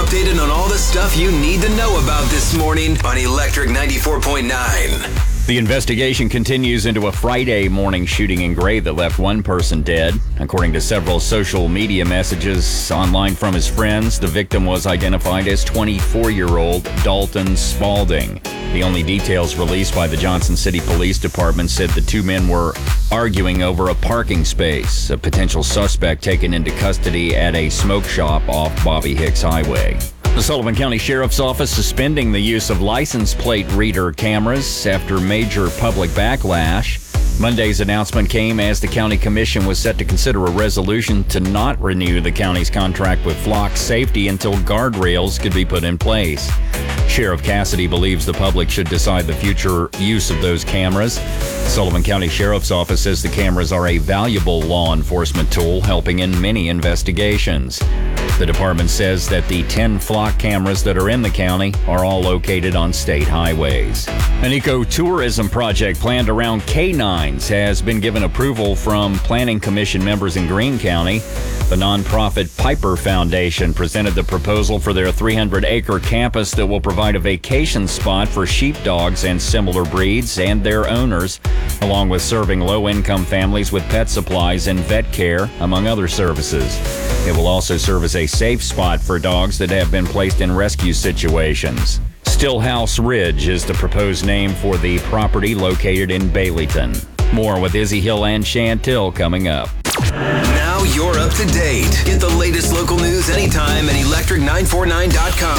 updated on all the stuff you need to know about this morning on Electric 94.9. The investigation continues into a Friday morning shooting in Gray that left one person dead. According to several social media messages online from his friends, the victim was identified as 24-year-old Dalton Spaulding. The only details released by the Johnson City Police Department said the two men were arguing over a parking space. A potential suspect taken into custody at a smoke shop off Bobby Hicks Highway. The Sullivan County Sheriff's Office suspending the use of license plate reader cameras after major public backlash. Monday's announcement came as the county commission was set to consider a resolution to not renew the county's contract with Flock Safety until guardrails could be put in place. Sheriff Cassidy believes the public should decide the future use of those cameras. The Sullivan County Sheriff's Office says the cameras are a valuable law enforcement tool helping in many investigations. The department says that the 10 Flock cameras that are in the county are all located on state highways. An ecotourism project planned around canines has been given approval from Planning Commission members in Greene County. The nonprofit Piper Foundation presented the proposal for their 300-acre campus that will provide a vacation spot for sheepdogs and similar breeds and their owners, along with serving low-income families with pet supplies and vet care, among other services. It will also serve as a safe spot for dogs that have been placed in rescue situations. Stillhouse Ridge is the proposed name for the property located in Baileyton. More with Izzy Hill and Chantil coming up. Now you're up to date. Get the latest local news anytime at electric949.com.